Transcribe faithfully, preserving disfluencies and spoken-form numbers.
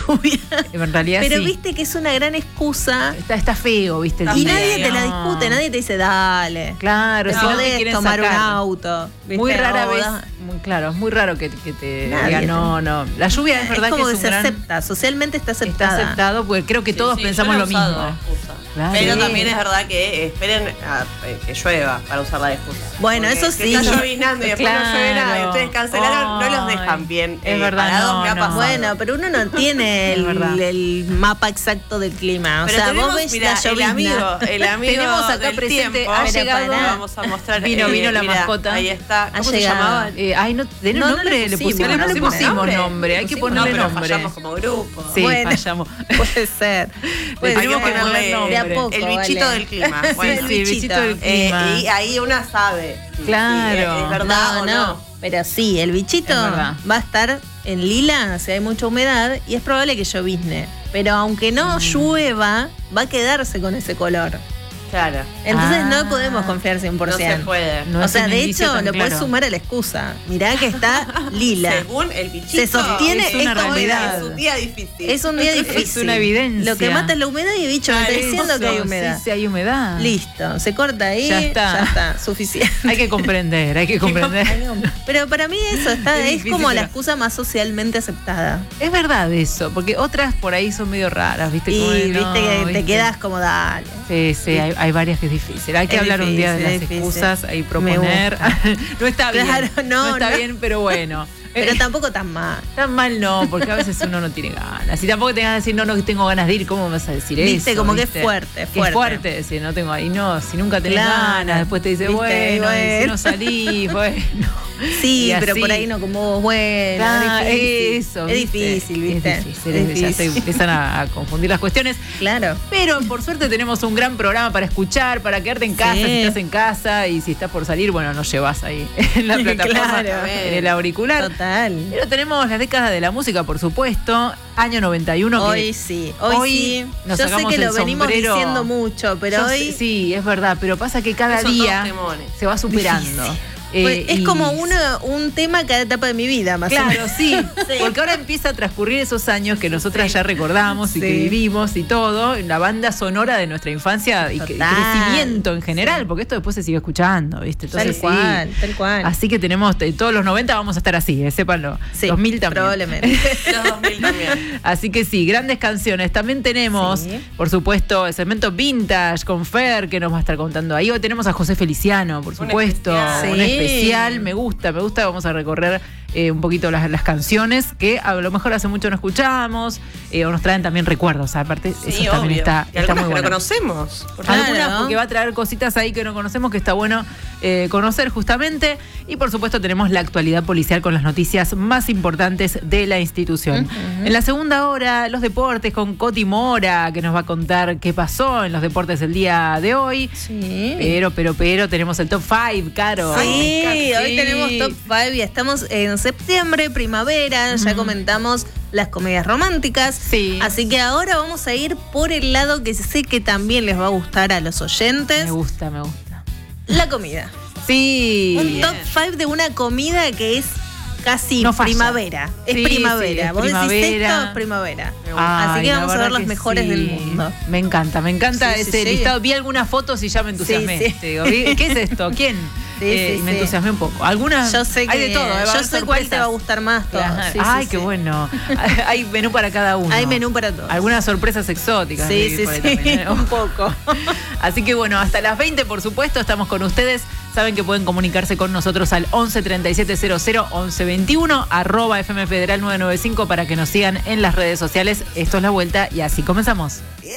lluvia. En realidad Pero sí. viste que es una gran excusa. Está, está feo, viste. El Y día, nadie te la no. discute, nadie te dice, dale. Claro, Te si no te podés quieren tomar sacar. un auto. ¿viste? Muy rara O vez, da- muy claro, es muy raro que, que te Nadie digan, te- no, no. La lluvia es verdad es como que que, es un se gran... acepta, socialmente está Está aceptada. aceptado, porque creo que Sí, todos sí, pensamos yo lo no he usado mismo. de excusa. Claro. Pero Sí. también es verdad que esperen a eh, que llueva para usar la excusa. Bueno, Porque eso si sí. está llovinando y después no llueve nada, y Claro. ustedes cancelaron, no los dejan Ay, bien. es eh, verdad, parados, no, me ha no. pasado. Bueno, pero uno no tiene Es verdad. el, el mapa exacto del clima. O Pero sea, tenemos, vos ves mirá, la el llovizna. amigo, el amigo Tenemos acá del presente, tiempo, ha pero llegado- pará, vamos a mostrar. Vino, eh, vino la mirá, mascota. Ahí está. Ha ¿Cómo se llegado. llamaba? Eh, ay, no, ¿tenés No, no nombre? le le pusimos, pusimos, no no le le pusimos nombre. nombre, hay que Pusimos No, ponerle pero nombre. fallamos como grupo. Sí, Bueno. fallamos. Puede ser. Puede Le Hay que tenemos que ser. ponerle poner nombre. De a poco, el bichito vale. del clima. Sí, Bueno, Sí, el bichito del eh, clima. y ahí una sabe. si- si Claro. es, es verdad No, o no, no. pero sí, el bichito Es verdad. va a estar en lila si hay mucha humedad y es probable que llovizne. Pero aunque no llueva, va a quedarse con ese color. Claro. Entonces Ah. no podemos confiar cien por No se ciento. puede. No o es sea, un de indicio hecho, tan lo claro. puedes sumar a la excusa. Mirá que está lila. Según el bichito. Se sostiene, es, es una como realidad. Es un día difícil. Es un día difícil. Es una evidencia. Lo que mata es la humedad y bicho, me está Claro, diciendo que hay Eso, humedad. Sí, sí, hay humedad. Listo, se corta ahí, Ya está. ya está, suficiente. Hay que comprender, hay que comprender. Pero para mí eso está, Es es, difícil, como la pero- excusa más socialmente aceptada. Es verdad eso, porque otras por ahí son medio raras, ¿viste? Y Como de, viste no, que te ¿viste? quedas como dale. Sí, sí, hay, hay varias que es difícil. Hay que Es hablar un día de difícil, las es difícil. excusas, ahí Me proponer. No está bien. Claro, no, está no. bien, pero bueno. Pero Eh, tampoco tan mal. Tan mal no, porque a veces uno no tiene ganas. Y tampoco te vas a decir, no, no tengo ganas de ir, ¿cómo me vas a decir eso? Viste, como que es ¿viste? fuerte, es Que es fuerte. fuerte decir, no tengo ahí, no, si nunca tenés Claro. ganas, después te dice, Viste, bueno, y si bueno. no salís, bueno. Sí, Y pero así. por ahí no como vos, bueno. Claro, es difícil. eso, Es ¿viste? difícil, ¿viste? Es difícil, Es es- ya se difícil. empiezan a, a confundir las cuestiones. Claro. Pero por suerte tenemos un gran programa para escuchar, para quedarte en casa, Sí. si estás en casa y si estás por salir, bueno, nos llevas ahí en la plataforma, Claro. en el auricular. Total. Pero tenemos las décadas de la música, por supuesto. Año noventa y uno. que Hoy sí, hoy, hoy sí. nos Yo sé sacamos que lo el venimos sombrero. diciendo mucho, pero Yo hoy sé- sí, es verdad, pero pasa que cada Esos día dos temones. se va superando. Difícil. Eh, Pues es y- como uno, un tema cada etapa de mi vida, más o Claro, menos. sí, porque ahora empieza a transcurrir esos años que nosotras ya recordamos y que Sí. vivimos y todo, la banda sonora de nuestra infancia y que- Total. crecimiento en general, porque esto después se sigue escuchando, ¿viste? Tal Entonces, sí. cual, tal cual. Así que tenemos, eh, todos los noventa vamos a estar así, eh, sépanlo. Sí, dos mil también. probablemente. Los dos mil también. Así que sí, grandes canciones. También tenemos, Sí. por supuesto, el segmento Vintage con Fer, que nos va a estar contando ahí. Hoy tenemos a José Feliciano, por Un supuesto. especial. Un Sí. especial. Me gusta, me gusta. Vamos a recorrer eh, un poquito las, las canciones que a lo mejor hace mucho no escuchamos eh, o nos traen también recuerdos. Aparte, Sí, eso también obvio. está, y está algunas muy que bueno. no conocemos. Por Claro. Algunas porque va a traer cositas ahí que no conocemos, que está bueno eh, conocer justamente. Y por supuesto tenemos la actualidad policial con las noticias más importantes de la institución. Ujú. En la segunda hora, los deportes con Coti Mora, que nos va a contar qué pasó en los deportes el día de hoy. Sí. Pero, pero, pero, tenemos el top cinco, Caro. Sí, Ay, hoy sí. tenemos top cinco y estamos en septiembre, primavera, ya comentamos las comedias románticas. Sí. Así que ahora vamos a ir por el lado que sé que también les va a gustar a los oyentes, Me gusta, me gusta. la comida. Sí. Un top cinco de una comida que es casi No falla. primavera. Es Sí, primavera. sí, es Vos decís primavera. esto, es primavera. Ay, Así que la vamos a ver verdad los que mejores sí. del mundo. Me encanta, me encanta Sí, sí, ese sí. listado. Vi algunas fotos y ya me entusiasmé. Sí, sí. Te digo, vi- ¿qué es esto? ¿Quién? Sí, Eh, sí, y me sí. entusiasmé un poco. Algunas. Yo sé que hay de todo, ¿eh? Va a yo haber sé cuál te sorpresas. va a gustar más. todo. Claro. Sí, sí, Ay, sí. qué bueno. Hay menú para cada uno. Hay menú para todos. Algunas sorpresas exóticas. Sí, vi sí, por ahí sí, también, ¿eh? un poco. Así que bueno, hasta las veinte, por supuesto, estamos con ustedes. Saben que pueden comunicarse con nosotros al once treinta y siete cero cero once veintiuno, arroba F M Federal nueve noventa y cinco para que nos sigan en las redes sociales. Esto es La Vuelta y así comenzamos.